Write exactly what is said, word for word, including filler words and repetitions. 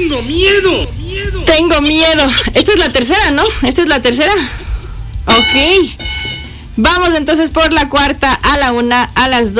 Tengo miedo. Tengo miedo. Esta es la tercera, ¿no? Esta es la tercera. Ok. Vamos entonces por la cuarta, a la una, a las dos.